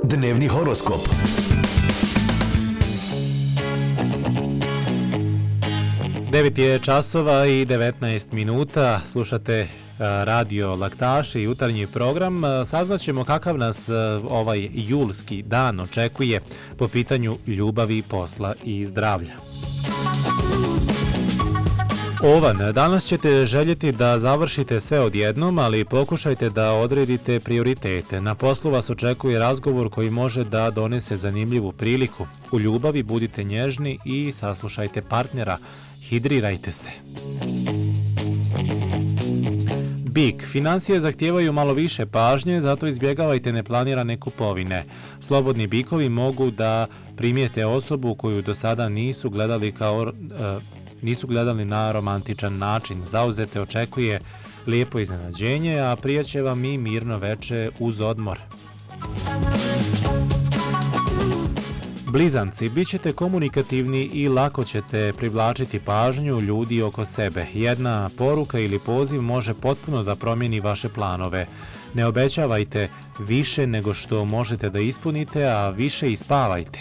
Dnevni horoskop. Devet je časova i 19 minuta. Slušate radio Laktaši, jutarnji program. Saznaćemo kakav nas ovaj julski dan očekuje po pitanju ljubavi, posla i zdravlja. Ovan, danas ćete željeti da završite sve odjednom, ali pokušajte da odredite prioritete. Na poslu vas očekuje razgovor koji može da donese zanimljivu priliku. U ljubavi budite nježni i saslušajte partnera. Hidrirajte se. Bik, financije zahtijevaju malo više pažnje, zato izbjegavajte neplanirane kupovine. Slobodni bikovi mogu da primijete osobu koju do sada nisu gledali na romantičan način. Zauzete očekuje lijepo iznenađenje, a prije će vam i mirno veče uz odmor. Blizanci, bit ćete komunikativni i lako ćete privlačiti pažnju ljudi oko sebe. Jedna poruka ili poziv može potpuno da promijeni vaše planove. Ne obećavajte više nego što možete da ispunite, a više i spavajte.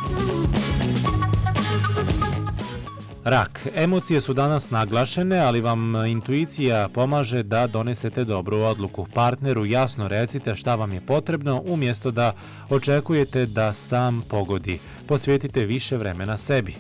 Rak, emocije su danas naglašene, ali vam intuicija pomaže da donesete dobru odluku. Partneru jasno recite šta vam je potrebno, umjesto da očekujete da sam pogodi. Posvetite više vremena sebi.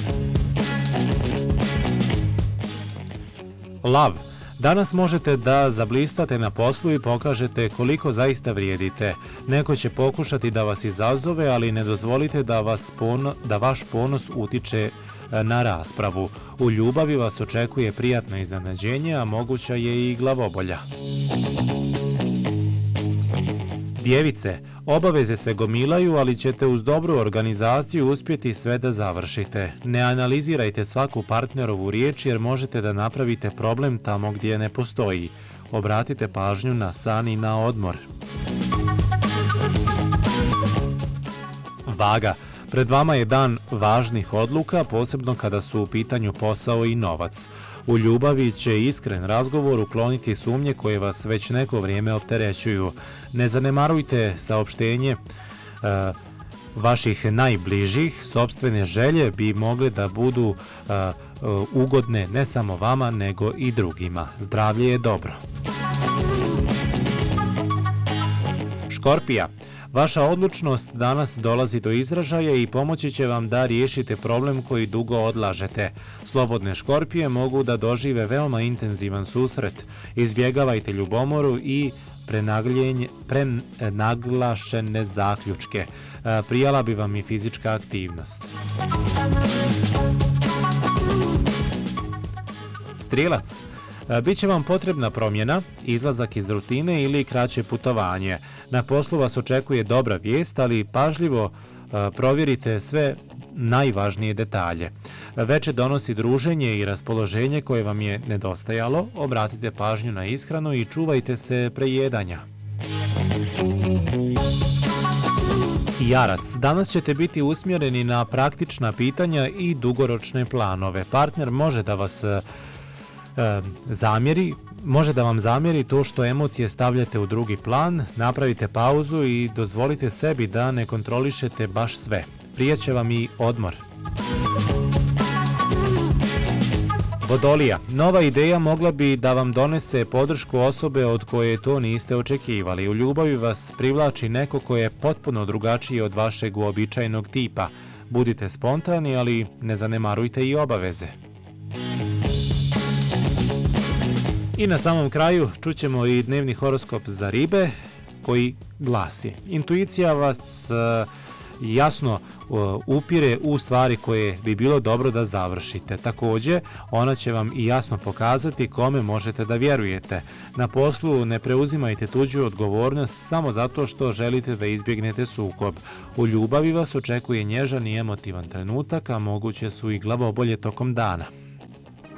Lav, danas možete da zablistate na poslu i pokažete koliko zaista vrijedite. Neko će pokušati da vas izazove, ali ne dozvolite da vaš ponos utiče na raspravu. U ljubavi vas očekuje prijatno iznenađenje, a moguća je i glavobolja. Djevice, obaveze se gomilaju, ali ćete uz dobru organizaciju uspjeti sve da završite. Ne analizirajte svaku partnerovu riječ jer možete da napravite problem tamo gdje ne postoji. Obratite pažnju na san i na odmor. Vaga, pred vama je dan važnih odluka, posebno kada su u pitanju posao i novac. U ljubavi će iskren razgovor ukloniti sumnje koje vas već neko vrijeme opterećuju. Ne zanemarujte saopštenje vaših najbližih. Sopstvene želje bi mogle da budu ugodne ne samo vama, nego i drugima. Zdravlje je dobro. Škorpija, vaša odlučnost danas dolazi do izražaja i pomoći će vam da riješite problem koji dugo odlažete. Slobodne škorpije mogu da dožive veoma intenzivan susret. Izbjegavajte ljubomoru i prenaglašene zaključke. Prijala bi vam i fizička aktivnost. Strijelac, biće vam potrebna promjena, izlazak iz rutine ili kraće putovanje. Na poslu vas očekuje dobra vijest, ali pažljivo provjerite sve najvažnije detalje. Veče donosi druženje i raspoloženje koje vam je nedostajalo. Obratite pažnju na ishranu i čuvajte se prejedanja. Jarac, danas ćete biti usmjereni na praktična pitanja i dugoročne planove. Partner može da vam zamjeri to što emocije stavljate u drugi plan. Napravite pauzu i dozvolite sebi da ne kontrolišete baš sve. Prije će vam i odmor. Vodolija, nova ideja mogla bi da vam donese podršku osobe od koje to niste očekivali. U ljubavi vas privlači neko ko je potpuno drugačiji od vašeg uobičajenog tipa. Budite spontani, ali ne zanemarujte i obaveze. I na samom kraju čućemo i dnevni horoskop za ribe koji glasi: intuicija vas jasno upire u stvari koje bi bilo dobro da završite. Također, ona će vam i jasno pokazati kome možete da vjerujete. Na poslu ne preuzimajte tuđu odgovornost samo zato što želite da izbjegnete sukob. U ljubavi vas očekuje nježan i emotivan trenutak, a moguće su i glavobolje tokom dana.